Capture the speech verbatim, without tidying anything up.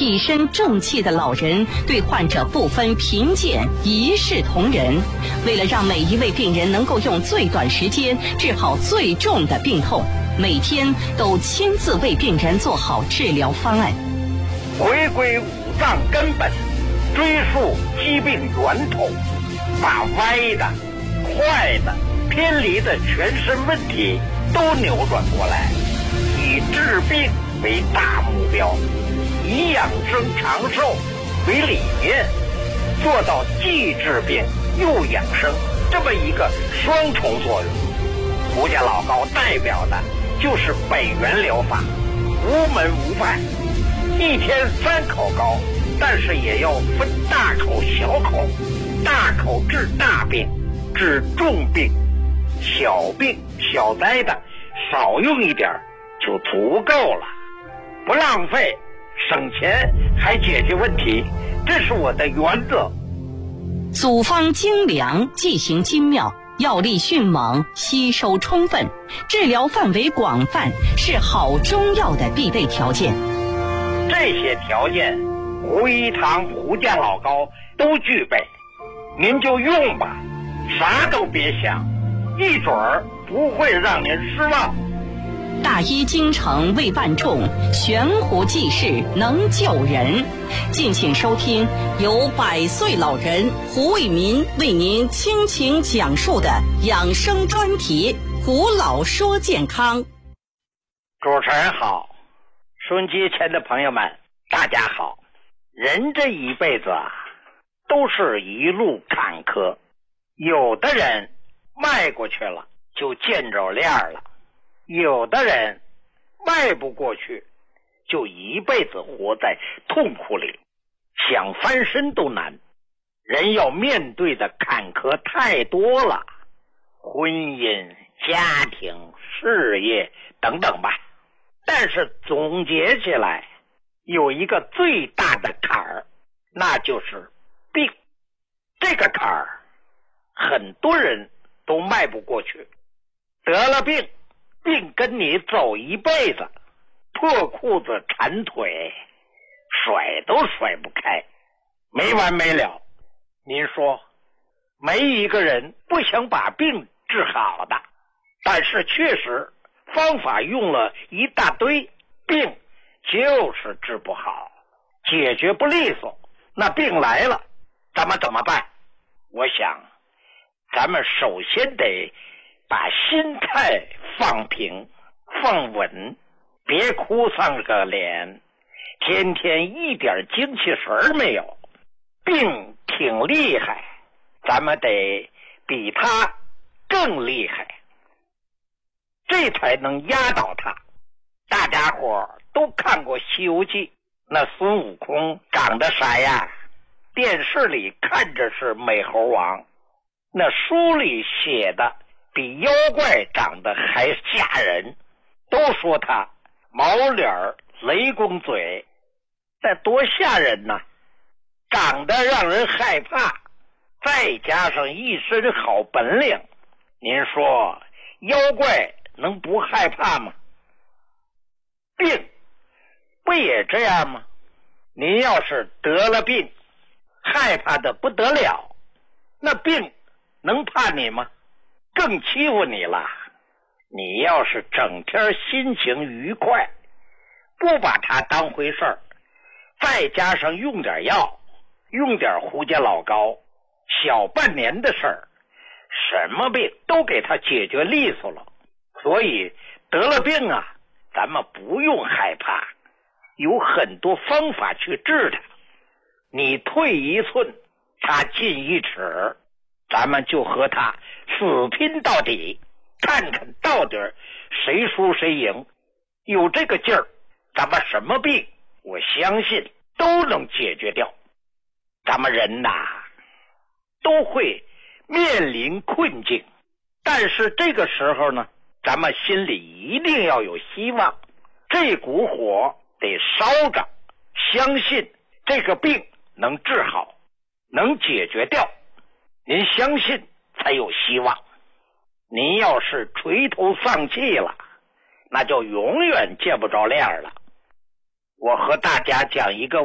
一身正气的老人对患者不分贫贱，一视同仁。为了让每一位病人能够用最短时间治好最重的病痛，每天都亲自为病人做好治疗方案。 回归五脏根本，追溯疾病源头，把歪的、坏的、偏离的全身问题都扭转过来，以治病为大目标，以养生长寿为理念，做到既治病又养生这么一个双重作用。胡家老高代表的就是北元疗法，无门无派，一天三口高，但是也要分大口小口，大口治大病，治重病，小病小灾的少用一点就足够了，不浪费，省钱还解决问题，这是我的原则。 组方精良，剂型精妙，药力迅猛，吸收充分，治疗范围广泛，是好中药的必备条件。 这些条件胡一堂胡家老高都具备，您就用吧，啥都别想，一准儿不会让您失望。 大医精诚为万众，悬壶济世能救人。敬请收听由百岁老人胡为民为您倾情讲述的养生专题《胡老说健康》。 主持人好，收音机前的朋友们大家好。人这一辈子啊，都是一路坎坷，有的人迈过去了就见着亮了，有的人迈不过去就一辈子活在痛苦里，想翻身都难。人要面对的坎坷太多了，婚姻、家庭、事业等等吧。但是总结起来有一个最大的坎儿，那就是病。这个坎儿很多人都迈不过去，得了病，病跟你走一辈子，破裤子缠腿，甩都甩不开，没完没了。您说没一个人不想把病治好的，但是确实方法用了一大堆，病就是治不好，解决不利索。那病来了咱们怎么办？我想咱们首先得把心态放平放稳，别哭丧个脸，天天一点精气神没有。病挺厉害，咱们得比他更厉害，这才能压倒他。大家伙都看过《西游记》，那孙悟空长得啥样？电视里看着是美猴王，那书里写的比妖怪长得还吓人，都说他毛脸雷公嘴，那多吓人呐！长得让人害怕，再加上一身好本领，您说妖怪能不害怕吗？病不也这样吗？您要是得了病，害怕的不得了，那病能怕你吗？更欺负你了。你要是整天心情愉快，不把它当回事儿，再加上用点药，用点胡家老高，小半年的事儿，什么病都给他解决利索了。所以得了病啊，咱们不用害怕，有很多方法去治它。你退一寸，他进一尺，咱们就和他死拼到底，看看到底谁输谁赢。有这个劲儿，咱们什么病我相信都能解决掉。咱们人呐，都会面临困境，但是这个时候呢，咱们心里一定要有希望，这股火得烧着，相信这个病能治好，能解决掉。您相信才有希望。您要是垂头丧气了，那就永远见不着亮了。我和大家讲一个